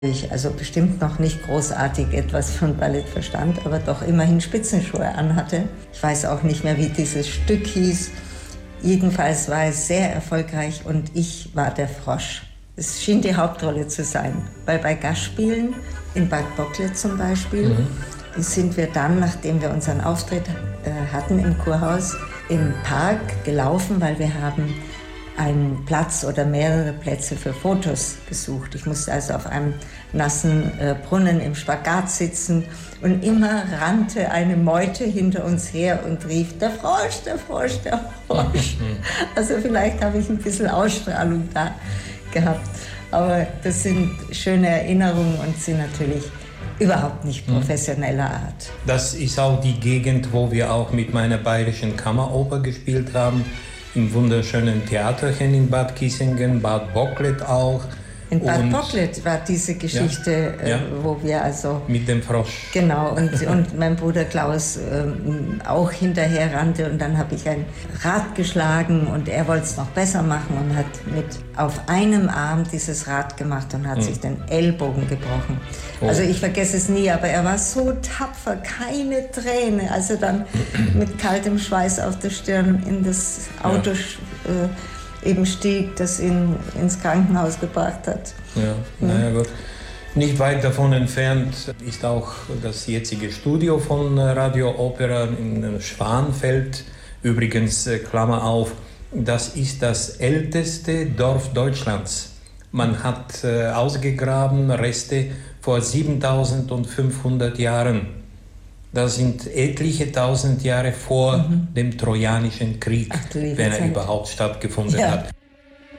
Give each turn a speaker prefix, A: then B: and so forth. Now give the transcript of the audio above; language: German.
A: Ich also bestimmt noch nicht großartig etwas von Ballett verstand, aber doch immerhin Spitzenschuhe anhatte. Ich weiß auch nicht mehr, wie dieses Stück hieß. Jedenfalls war es sehr erfolgreich und ich war der Frosch. Es schien die Hauptrolle zu sein, weil bei Gastspielen, in Bad Bocklet zum Beispiel, sind wir dann, nachdem wir unseren Auftritt hatten im Kurhaus, im Park gelaufen, weil wir haben einen Platz oder mehrere Plätze für Fotos gesucht. Ich musste also auf einem nassen Brunnen im Spagat sitzen und immer rannte eine Meute hinter uns her und rief, der Frosch, der Frosch, der Frosch. Also vielleicht habe ich ein bisschen Ausstrahlung da gehabt. Aber das sind schöne Erinnerungen und sind natürlich überhaupt nicht professioneller Art.
B: Das ist auch die Gegend, wo wir auch mit meiner Bayerischen Kammeroper gespielt haben. Im wunderschönen Theaterchen in Bad Kissingen, Bad Bocklet auch.
A: In Bad Bocklet war diese Geschichte, wo wir also...
B: Mit dem Frosch.
A: Genau, und mein Bruder Klaus auch hinterher rannte und dann habe ich ein Rad geschlagen und er wollte es noch besser machen und hat mit auf einem Arm dieses Rad gemacht und hat sich den Ellbogen gebrochen. Oh. Also ich vergesse es nie, aber er war so tapfer, keine Träne, als er dann mit kaltem Schweiß auf der Stirn in das Auto eben stieg, das ihn ins Krankenhaus gebracht hat.
B: Ja, naja gut. Nicht weit davon entfernt ist auch das jetzige Studio von Radio Opera in Schwanfeld. Übrigens, Klammer auf, das ist das älteste Dorf Deutschlands. Man hat ausgegraben Reste vor 7500 Jahren. Das sind etliche tausend Jahre vor dem Trojanischen Krieg, wenn er überhaupt stattgefunden hat.